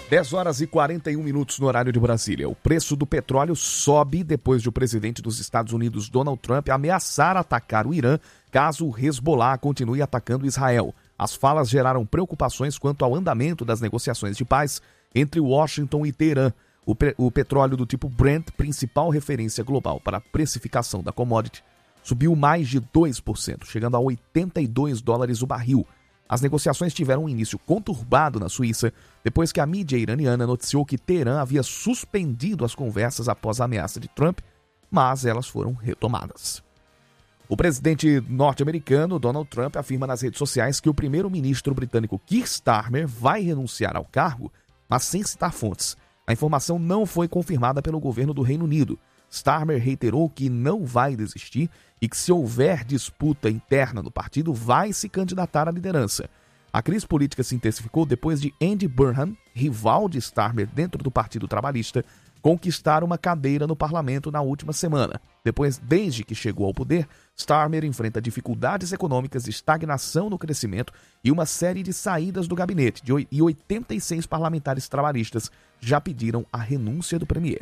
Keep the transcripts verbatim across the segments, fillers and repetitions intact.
dez horas e quarenta e um minutos no horário de Brasília. O preço do petróleo sobe depois de o presidente dos Estados Unidos, Donald Trump, ameaçar atacar o Irã caso o Hezbollah continue atacando Israel. As falas geraram preocupações quanto ao andamento das negociações de paz entre Washington e Teherã. O, pe- o petróleo do tipo Brent, principal referência global para a precificação da commodity, subiu mais de dois por cento, chegando a oitenta e dois dólares o barril. As negociações tiveram um início conturbado na Suíça, depois que a mídia iraniana noticiou que Teherã havia suspendido as conversas após a ameaça de Trump, mas elas foram retomadas. O presidente norte-americano Donald Trump afirma nas redes sociais que o primeiro-ministro britânico Keir Starmer vai renunciar ao cargo, mas sem citar fontes. A informação não foi confirmada pelo governo do Reino Unido. Starmer reiterou que não vai desistir e que, se houver disputa interna no partido, vai se candidatar à liderança. A crise política se intensificou depois de Andy Burnham, rival de Starmer dentro do Partido Trabalhista, conquistar uma cadeira no parlamento na última semana. Depois, desde que chegou ao poder, Starmer enfrenta dificuldades econômicas, estagnação no crescimento e uma série de saídas do gabinete, e oitenta e seis parlamentares trabalhistas já pediram a renúncia do premier.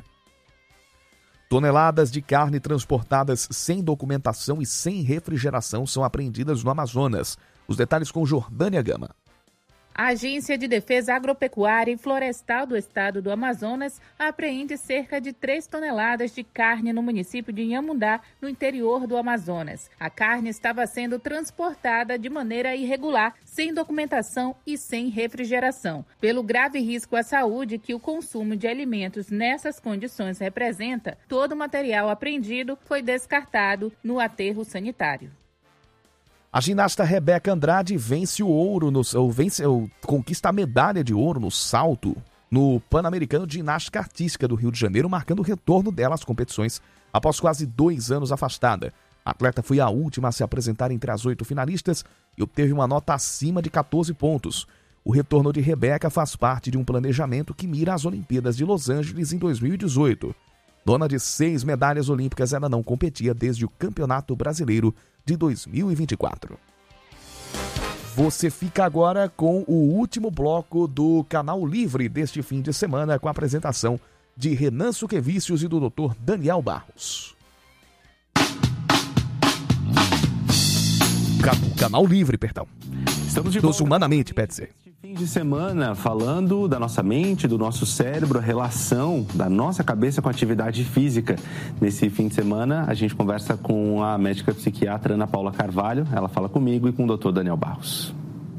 Toneladas de carne transportadas sem documentação e sem refrigeração são apreendidas no Amazonas. Os detalhes com Jordânia Gama. A Agência de Defesa Agropecuária e Florestal do Estado do Amazonas apreende cerca de três toneladas de carne no município de Inhamundá, no interior do Amazonas. A carne estava sendo transportada de maneira irregular, sem documentação e sem refrigeração. Pelo grave risco à saúde que o consumo de alimentos nessas condições representa, todo o material apreendido foi descartado no aterro sanitário. A ginasta Rebeca Andrade vence o ouro, no, ou vence, ou conquista a medalha de ouro no salto no Pan-Americano de Ginástica Artística do Rio de Janeiro, marcando o retorno dela às competições após quase dois anos afastada. A atleta foi a última a se apresentar entre as oito finalistas e obteve uma nota acima de catorze pontos. O retorno de Rebeca faz parte de um planejamento que mira as Olimpíadas de Los Angeles em dois mil e dezoito. Dona de seis medalhas olímpicas, ela não competia desde o Campeonato Brasileiro de dois mil e vinte e quatro. Você fica agora com o último bloco do Canal Livre deste fim de semana, com a apresentação de Renan Suquevicius e do doutor Daniel Barros. Canal Livre, perdão. Estamos de Dos volta. Humanamente, pede dizer. Fim de semana falando da nossa mente, do nosso cérebro, a relação da nossa cabeça com a atividade física. Nesse fim de semana, a gente conversa com a médica psiquiatra Ana Paula Carvalho. Ela fala comigo e com o doutor Daniel Barros.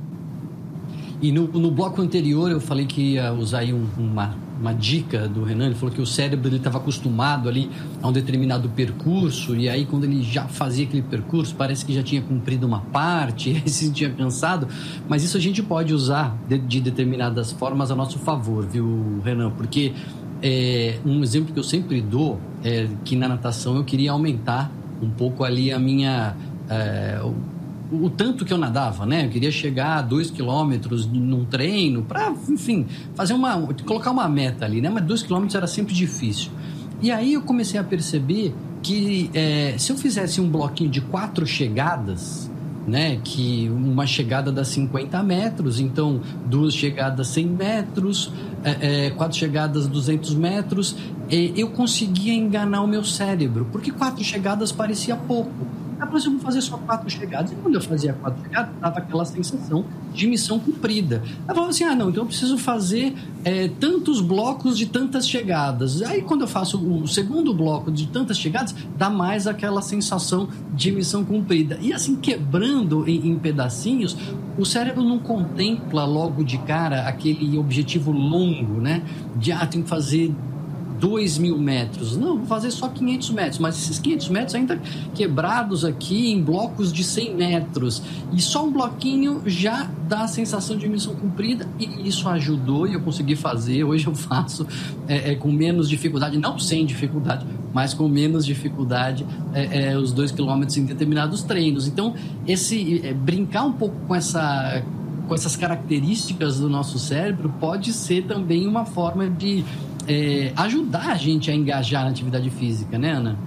E no, no bloco anterior eu falei que ia usar aí um, uma, uma dica do Renan. Ele falou que o cérebro estava acostumado ali a um determinado percurso, e aí quando ele já fazia aquele percurso, parece que já tinha cumprido uma parte, e se sentia cansado. Mas isso a gente pode usar de, de determinadas formas a nosso favor, viu, Renan? Porque é, um exemplo que eu sempre dou é que na natação eu queria aumentar um pouco ali a minha... É, o, o tanto que eu nadava, né? Eu queria chegar a dois quilômetros num treino para, enfim, fazer uma, colocar uma meta ali, né? Mas dois quilômetros era sempre difícil. E aí eu comecei a perceber que é, se eu fizesse um bloquinho de quatro chegadas, né? Que uma chegada dá cinquenta metros, então duas chegadas cem metros, é, é, quatro chegadas duzentos metros, é, eu conseguia enganar o meu cérebro, porque quatro chegadas parecia pouco. Depois eu vou fazer só quatro chegadas. E quando eu fazia quatro chegadas, dava aquela sensação de missão cumprida. Eu falava assim, ah, não, então eu preciso fazer é, tantos blocos de tantas chegadas. Aí quando eu faço o segundo bloco de tantas chegadas, dá mais aquela sensação de missão cumprida. E assim, quebrando em, em pedacinhos, o cérebro não contempla logo de cara aquele objetivo longo, né? De, ah, tem que fazer dois mil metros. Não, vou fazer só quinhentos metros, mas esses quinhentos metros ainda quebrados aqui em blocos de cem metros. E só um bloquinho já dá a sensação de missão cumprida, e isso ajudou e eu consegui fazer. Hoje eu faço é, é, com menos dificuldade, não sem dificuldade, mas com menos dificuldade é, é, os dois quilômetros em determinados treinos. Então, esse é, brincar um pouco com essa... com essas características do nosso cérebro pode ser também uma forma de é, ajudar a gente a engajar na atividade física, né, Ana?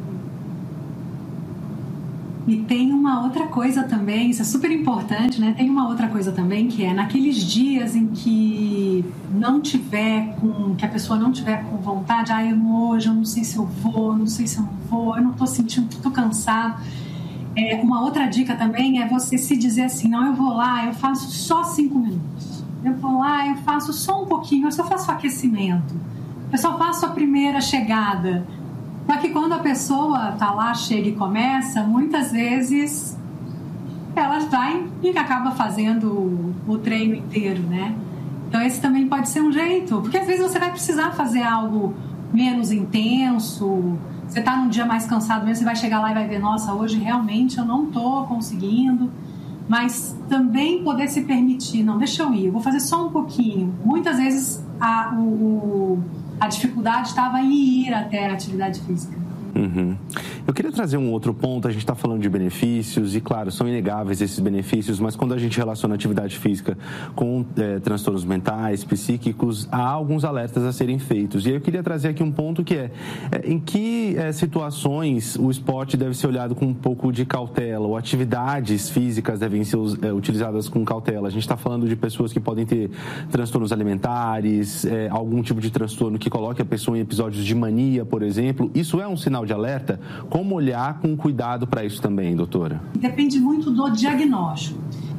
E tem uma outra coisa também, isso é super importante, né? Tem uma outra coisa também, que é naqueles dias em que que não tiver com, que a pessoa não tiver com vontade, ah, eu hoje eu não sei se eu vou, não sei se eu não vou, eu não estou sentindo, estou cansado. É, uma outra dica também é você se dizer assim, não, eu vou lá, eu faço só cinco minutos. Eu vou lá, eu faço só um pouquinho, eu só faço aquecimento. Eu só faço a primeira chegada. Só que quando a pessoa está lá, chega e começa, muitas vezes ela vai e acaba fazendo o treino inteiro, né? Então esse também pode ser um jeito, porque às vezes você vai precisar fazer algo menos intenso, você está num dia mais cansado mesmo, você vai chegar lá e vai ver, nossa, hoje realmente eu não estou conseguindo, mas também poder se permitir, não, deixa eu ir, eu vou fazer só um pouquinho. Muitas vezes a, o, a dificuldade estava em ir até a atividade física. Uhum. Eu queria trazer um outro ponto. A gente está falando de benefícios e, claro, são inegáveis esses benefícios, mas quando a gente relaciona a atividade física com é, transtornos mentais, psíquicos, há alguns alertas a serem feitos. E aí eu queria trazer aqui um ponto que é, é em que é, situações o esporte deve ser olhado com um pouco de cautela, ou atividades físicas devem ser é, utilizadas com cautela. A gente está falando de pessoas que podem ter transtornos alimentares, é, algum tipo de transtorno que coloque a pessoa em episódios de mania, por exemplo. Isso é um sinal de alerta? Como olhar com cuidado para isso também, doutora? Depende muito do diagnóstico.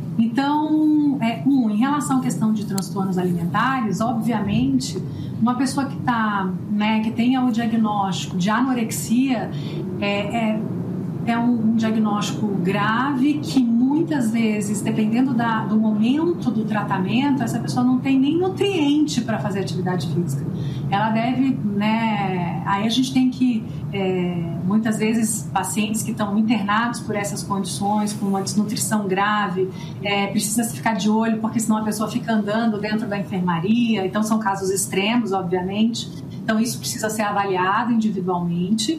Então, é, um, em relação à questão de transtornos alimentares, obviamente, uma pessoa que, tá, né, que tenha o diagnóstico de anorexia é, é, é um, um diagnóstico grave que muitas vezes, dependendo da, do momento do tratamento, essa pessoa não tem nem nutriente para fazer atividade física. Ela deve, né, aí a gente tem que, é, muitas vezes, pacientes que estão internados por essas condições, com uma desnutrição grave, é, precisa se ficar de olho, porque senão a pessoa fica andando dentro da enfermaria, então são casos extremos, obviamente, então isso precisa ser avaliado individualmente.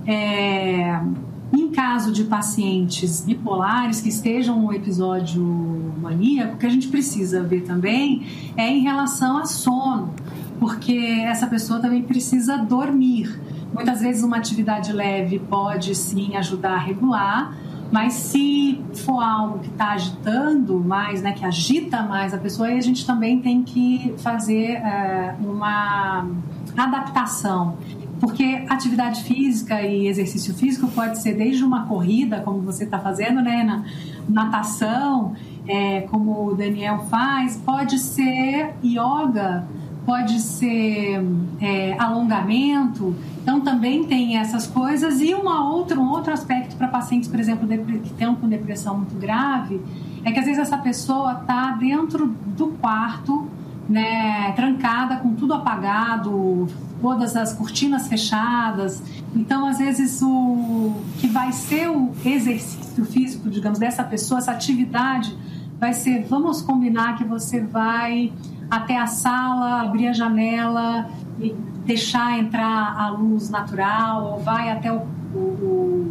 É, em caso de pacientes bipolares que estejam no episódio maníaco, o que a gente precisa ver também é em relação a sono, porque essa pessoa também precisa dormir. Muitas vezes uma atividade leve pode sim ajudar a regular, mas se for algo que está agitando mais, né, que agita mais a pessoa, aí a gente também tem que fazer é, uma adaptação. Porque atividade física e exercício físico pode ser desde uma corrida, como você está fazendo, né, na natação, é, como o Daniel faz, pode ser yoga, pode ser é, alongamento. Então também tem essas coisas. E uma outra, um outro aspecto para pacientes, por exemplo, que estão com depressão muito grave, é que às vezes essa pessoa está dentro do quarto, né, trancada, com tudo apagado, todas as cortinas fechadas. Então, às vezes, o que vai ser o exercício físico, digamos, dessa pessoa, essa atividade, vai ser, vamos combinar que você vai até a sala, abrir a janela e deixar entrar a luz natural, ou vai até o, o, o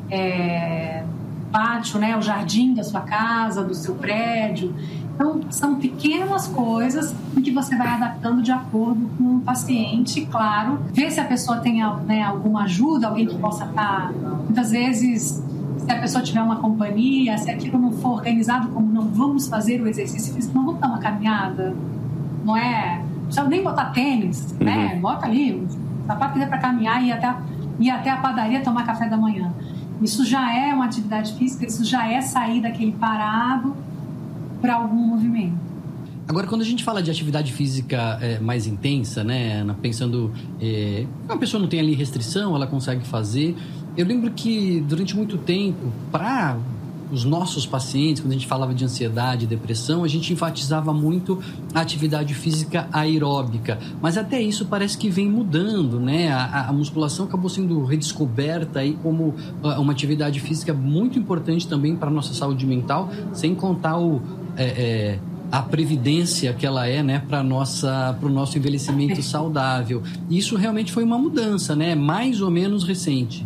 é, pátio, né, o jardim da sua casa, do seu prédio. Então, são pequenas coisas em que você vai adaptando de acordo com o paciente, claro. Ver se a pessoa tem, né, alguma ajuda, alguém que possa estar... Muitas vezes, se a pessoa tiver uma companhia, se aquilo não for organizado como não vamos fazer o exercício físico, não vamos dar uma caminhada, não é? Não precisa nem botar tênis, uhum. né? Bota ali, o sapato que dê para caminhar e ir até, ir até a padaria tomar café da manhã. Isso já é uma atividade física, isso já é sair daquele parado para algum movimento. Agora, quando a gente fala de atividade física é, mais intensa, né, Ana, pensando é, uma pessoa não tem ali restrição, ela consegue fazer. Eu lembro que durante muito tempo, para os nossos pacientes, quando a gente falava de ansiedade, depressão, a gente enfatizava muito a atividade física aeróbica, mas até isso parece que vem mudando, né? A, a musculação acabou sendo redescoberta aí como uma atividade física muito importante também para a nossa saúde mental, sem contar o, é, é, a previdência que ela é, né, para nossa, para o nosso envelhecimento saudável. E isso realmente foi uma mudança, né? Mais ou menos recente.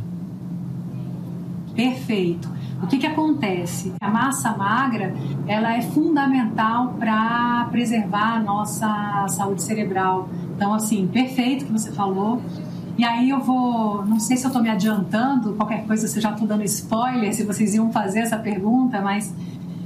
Perfeito. O que que acontece? A massa magra, ela é fundamental para preservar a nossa saúde cerebral. Então, assim, perfeito que você falou. E aí eu vou, não sei se eu estou me adiantando, qualquer coisa, se eu já estou dando spoiler, se vocês iam fazer essa pergunta, mas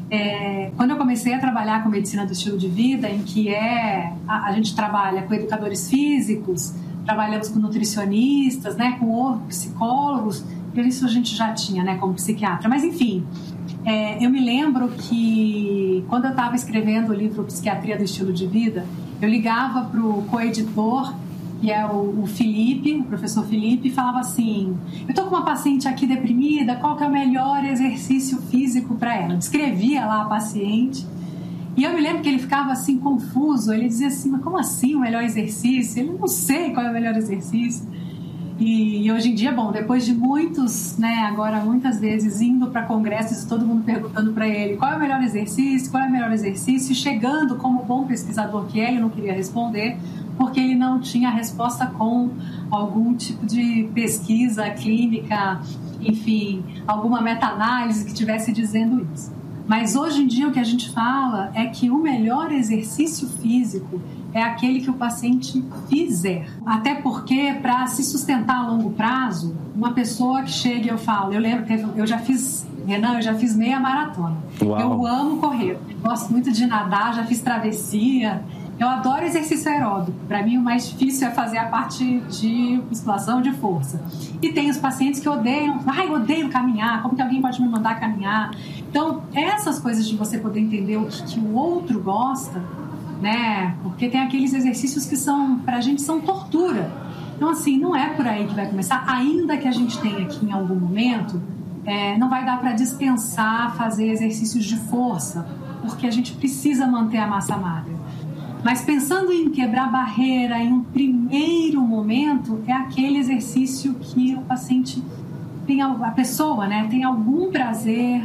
É, quando eu comecei a trabalhar com medicina do estilo de vida, em que é, a, a gente trabalha com educadores físicos, trabalhamos com nutricionistas, né, com psicólogos, isso a gente já tinha, né, como psiquiatra. Mas, enfim, é, eu me lembro que quando eu estava escrevendo o livro Psiquiatria do Estilo de Vida, eu ligava para o coeditor, que é o, o Felipe, o professor Felipe, e falava assim: eu estou com uma paciente aqui deprimida, qual que é o melhor exercício físico para ela? Eu descrevia lá a paciente, e eu me lembro que ele ficava assim confuso, ele dizia assim: mas como assim o melhor exercício? Ele não sei qual é o melhor exercício. E, e hoje em dia, bom, depois de muitos, né, agora muitas vezes indo para congressos e todo mundo perguntando para ele qual é o melhor exercício, qual é o melhor exercício, e chegando como bom pesquisador que é, ele não queria responder, porque ele não tinha resposta com algum tipo de pesquisa clínica, enfim, alguma meta-análise que estivesse dizendo isso. Mas hoje em dia o que a gente fala é que o melhor exercício físico é aquele que o paciente fizer. Até porque, para se sustentar a longo prazo, uma pessoa que chega, eu falo, eu lembro, eu já fiz, Renan, eu já fiz meia maratona. Uau. Eu amo correr, gosto muito de nadar, já fiz travessia. Eu adoro exercício aeróbico. Para mim, o mais difícil é fazer a parte de musculação de força. E tem os pacientes que odeiam, ai, odeio caminhar, como que alguém pode me mandar caminhar? Então, essas coisas de você poder entender o que, que o outro gosta, né? Porque tem aqueles exercícios que são, pra gente, são tortura. Então, assim, não é por aí que vai começar. Ainda que a gente tenha aqui em algum momento, é, não vai dar para dispensar fazer exercícios de força, porque a gente precisa manter a massa magra. Mas pensando em quebrar barreira em um primeiro momento, é aquele exercício que o paciente tem, a pessoa, né, tem algum prazer,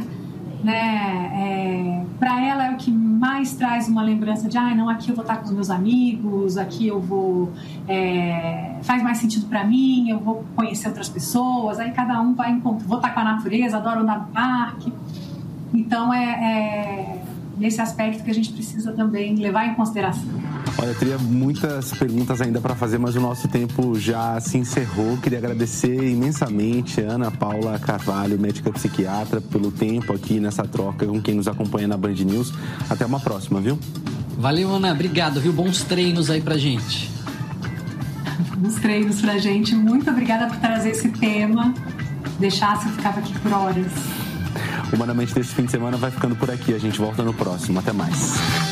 né, é, para ela é o que mais traz uma lembrança de, ah, não, aqui eu vou estar com os meus amigos, aqui eu vou, é, faz mais sentido para mim, eu vou conhecer outras pessoas, aí cada um vai encontrar, vou estar com a natureza, adoro andar no parque. Então é, é nesse aspecto que a gente precisa também levar em consideração. Olha, eu teria muitas perguntas ainda para fazer, mas o nosso tempo já se encerrou. Queria agradecer imensamente a Ana Paula Carvalho, médica psiquiatra, pelo tempo aqui nessa troca com quem nos acompanha na Band News. Até uma próxima, viu? Valeu, Ana. Obrigado, viu? Bons treinos aí pra gente. Bons treinos pra gente. Muito obrigada por trazer esse tema. Deixasse, eu ficava aqui por horas. Humanamente desse fim de semana vai ficando por aqui. A gente volta no próximo. Até mais.